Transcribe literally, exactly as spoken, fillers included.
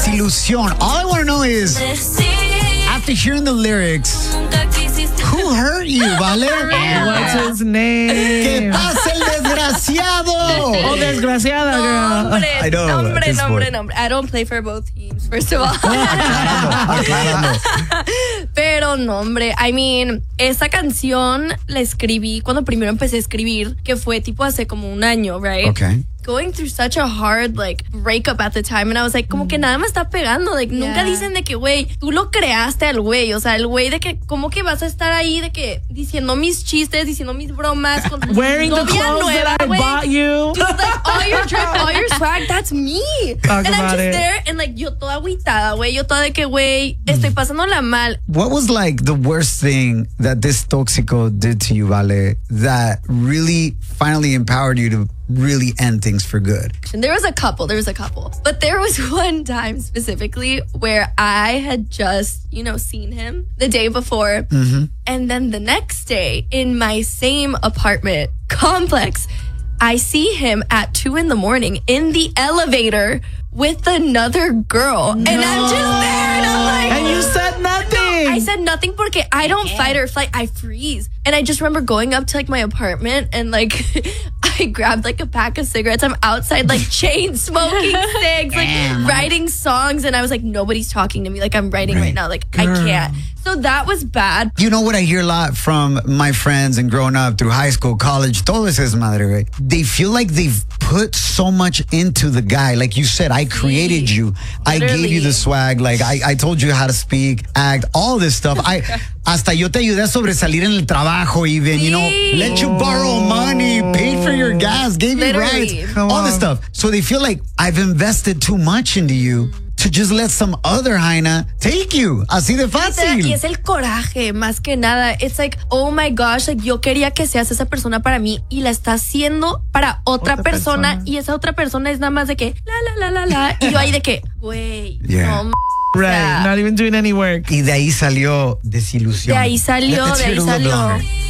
Desilusión. All I want to know is, after hearing the lyrics, who hurt you, ¿vale? What's his name? ¿Qué pasa el desgraciado? Oh, desgraciada, girl. Nombre, I know, nombre, this nombre, boy. nombre. I don't play for both teams, first of all. Aclarando. Pero nombre, I mean, esa canción la escribí cuando primero empecé a escribir, que fue tipo hace como un año, right? Okay. Going through such a hard like breakup at the time, and I was like, como que nada me está pegando, like Yeah. nunca dicen de que güey, tú lo creaste al güey, o sea, el güey de que como que vas a estar ahí de que diciendo mis chistes, diciendo mis bromas con Wearing the novia clothes nueva, that I güey. bought you. Dude, like all your drip, all your swag, that's me. Talk and I'm about just it. there and like yo toda agüitada, güey, yo toda de que güey, estoy pasándola mal. What was like the worst thing that this Tóxico did to you, Vale, that really finally empowered you to really end things for good? And there was a couple, there was a couple. But there was one time specifically where I had just, you know, seen him the day before. Mm-hmm. And then the next day in my same apartment complex, I see him at two in the morning in the elevator with another girl. No. And I'm just there and I'm like... And you said nothing. I said nothing porque I don't fight or flight. I freeze. And I just remember going up to like my apartment and like I grabbed like a pack of cigarettes. I'm outside like chain smoking cigs, like writing songs. And I was like, nobody's talking to me. Like I'm writing right, Right. now. Like I can't. So that was bad. You know what I hear a lot from my friends and growing up through high school, college, todo ese desmadre, right? They feel like they've put so much into the guy. Like you said, I created you. I gave you the swag. Like I, I told you how to speak, act, all this stuff. I hasta yo te ayudé a sobresalir en el trabajo even, you know, let you borrow money, paid for your gas, gave you Literally. rights, Come all on. this stuff. So they feel like I've invested too much into you to just let some other Jaina take you. Así de fácil. Y es el coraje, más que nada. It's like, oh my gosh, like, yo quería que seas esa persona para mí y la está haciendo para otra, Otra persona, persona. y esa otra persona es nada más de que la, la, la, la, la. Y yo ahí de que, güey, Yeah. no m- Right, Yeah. not even doing any work. Y de ahí salió Desilusión. De ahí salió, Let's de hear ahí it a little bit salió. longer.